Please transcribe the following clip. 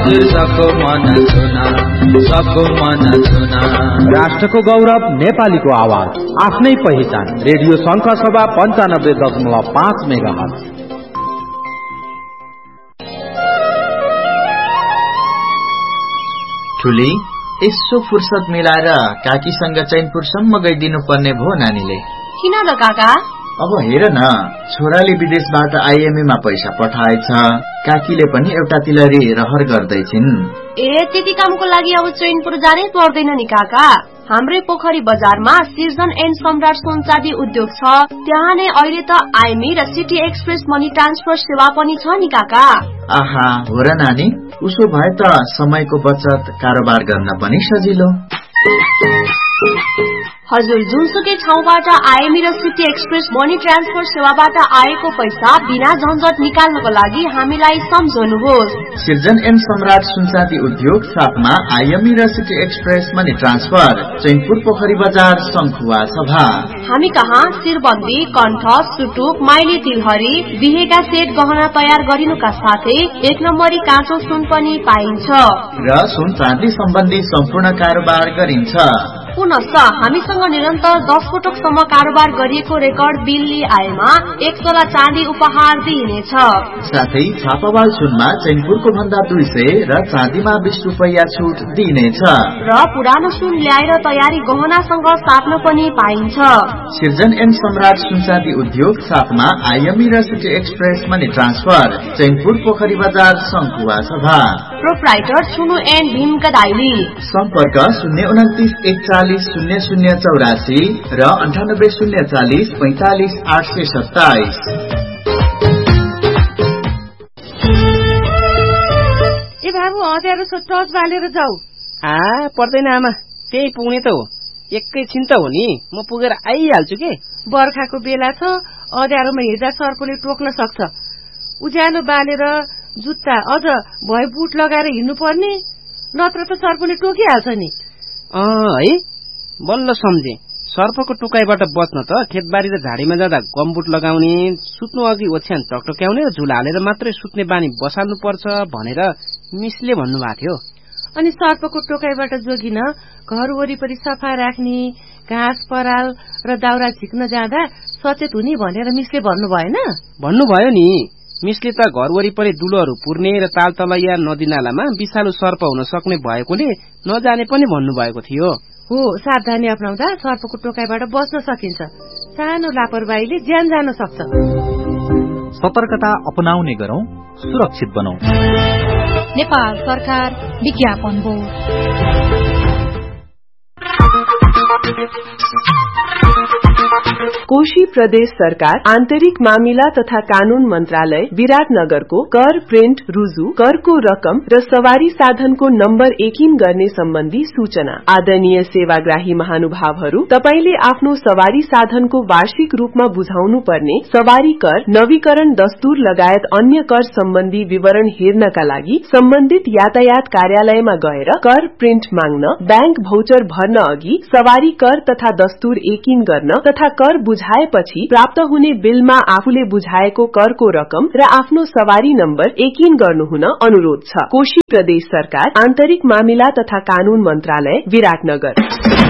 हजुर सबको मन छुना। राष्ट्रको गौरव नेपालीको आवाज, आफ्नै पहिचान। रेडियो शंख सभा 95.5 मेगाहर्ज। ठुली यसो फुर्सद मिलाएर काकीसँग चैनपुरसम्म गइदिनु पर्ने भो नानीले। किन र काका? अब हेर न, छोराले विदेशबाट आइएमएमा पैसा पठाएछ, काकीले पनि एउटा तिलरी रहर गर्दैछिन्। त्यति कामको लागि अब चैनपुर जानै पर्दैन नि काका। हाम्रै पोखरी बजारमा सिजन एन्ड सम्राट सोनचाँदी उद्योग छ, त्यहाँ नै अहिले त आइमी र सिटी एक्सप्रेस मनी ट्रान्सफर सेवा पनि छ नि काका। आहा, हो र नानी, उसो भए त समयको बचत, कारोबार गर्न पनि सजिलो। हजुर, जुनसुकै ठाउँबाट आइमी र सिटी एक्सप्रेस मनी ट्रान्सफर सेवाबाट आएको पैसा बिना झन्झट निकाल्नको लागि हामीलाई सम्झनुहोस्। सिर्जन एन्ड सम्राट सुनचाँदी उद्योग साथमा आइएमई र city express money transfer, Chainpur पोखरी बजार, शंखुवा सभा। हामी कहाँ शिरबन्दी, कण्ठ, सुटुक, माइली तिलहरी, बिहेका सेट गहना तयार गरिनुका साथै 1 नम्बरी काँचो सुन पनि पाइन्छ र सुन चाँदी सम्बन्धी सम्पूर्ण कारोबार गरिन्छ। पुनश्च हामीसँग निरन्तर 10 पटकसम्म कारोबार गरिएको रेकर्ड बिल आएमा 1 तोला चाँदी उपहार दिइनेछ। साथै छापावाल सुनमा चैनपुरको भन्दा 200 र चाँदीमा 20 रुपैयाँ छुट दिइनेछ र पुरानो सुन ल्याएर तयारी गहनासँग साट्न पनि पाइन्छ। सिर्जन एन्ड सम्राट सुनचाँदी उद्योग साथमा आइएमई र city express money transfer, Chainpur पोखरी बजार, शंखुवा सभा। प्रोप्राइटर छुनु एन्ड भीम कदाइली। सम्पर्क 029 41 0084 र 98 040 45 827। ए बाबु, हतियार टर्च बालेर जाऊ। पर्दैन आमा, त्यही पुग्ने त हो, एकैछिन त हो नि, म पुगेर आइहाल्छु के। बर्खाको बेला छ, अँध्यारोमा हिँड्दा सर्पले टोक्न सक्छ। उज्यालो बालेर जुत्ता अझ भए बुट लगाएर हिँड्नु पर्ने, नत्र त सर्पले टोकिहाल्छ नि। है, बल्ल सम्झे। सर्पको टोकाइबाट बच्न त खेतबारी र झाडीमा जाँदा गमबुट लगाउने, सुत्नु अघि ओछ्यान टकटक्याउने र झुला हालेर मात्रै सुत्ने बानी बसाल्नु पर्छ भनेर मिसले भन्नुभएको थियो। अनि सर्पको टोकाइबाट जोगिन घर वरिपरि सफा राख्ने, घाँस पराल र दाउरा झिक्न जाँदा सचेत हुने भनेर मिसले भन्नु भएन? भन्नुभयो नि। मिसले त घर वरिपरि दुलोहरू पुर्ने र तालतलैया नदीनालामा विषालु सर्प हुन सक्ने भएकोले नजाने पनि भन्नुभएको थियो। हो, सावधानी अपनाउँदा सर्पको टोकाइबाट बच्न सकिन्छ। सानो लापरवाहीले ज्यान जान सक्छ। सतर्कता अपनाउने गरौं, सुरक्षित बनौं। नेपाल सरकार विज्ञापन बोर्ड। कोशी प्रदेश सरकार आन्तरिक मामिला तथा कानून मन्त्रालय विराटनगरको कर प्रिन्ट रुजु, करको रकम र सवारी साधनको नम्बर एकिन गर्ने सम्बन्धी सूचना। आदरणीय सेवाग्राही महानुभावहरू, तपाईले आफ्नो सवारी साधनको वार्षिक रूपमा बुझाउनु पर्ने सवारी कर, नवीकरण दस्तुर लगायत अन्य कर सम्बन्धी विवरण हेर्नका लागि सम्बन्धित यातायात कार्यालयमा गएर कर प्रिन्ट माग्न, बैंक भौचर भर्न अघि सवारी कर तथा दस्तुर एकिन गर्न तथा कर बुझाएपछि प्राप्त हुने बिलमा आफूले बुझाएको करको रकम र आफ्नो सवारी नम्बर एकिन गर्नुहुन अनुरोध छ। कोशी प्रदेश सरकार आन्तरिक मामिला तथा कानून मन्त्रालय विराटनगर।